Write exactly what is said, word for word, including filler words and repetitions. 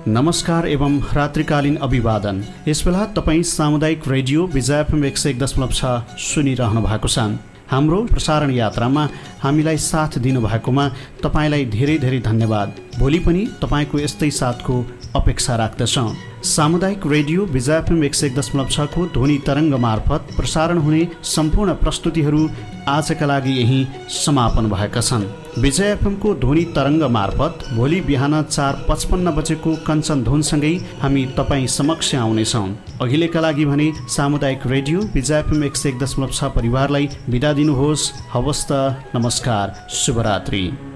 नमस्कार एवं रात्रिकालीन अभिवादन। यस बेला तपाईँ सामुदायिक रेडियो विजय एफएम एक सय एक दशमलव छ सुनिरहनु भएको छ। हाम्रो प्रसारण यात्रामा हामीलाई साथ दिनुभएकोमा तपाईँलाई धेरै धेरै धन्यवाद। भोलि पनि तपाईँको यस्तै साथको अपेक्षा राख्दछौँ। सामुदायिक रेडियो विजय एफएम एक सय एक दशमलव छ को ध्वनि तरङ्ग मार्फत प्रसारण हुने सम्पूर्ण प्रस्तुतिहरू आजका लागि यही समापन भएका छन्। विजय एफएम को ध्वनि तरङ्ग मार्फत भोलि बिहान चार पचपन्न बजेको कञ्चन धुनसँगै हामी तपाईँ समक्ष आउनेछौँ। अहिलेका लागि भने सामुदायिक रेडियो विजय एफएम एक सय एक दशमलव छ परिवारलाई बिदा दिनुहोस्। हवस् त, नमस्कार, शुभरात्रि।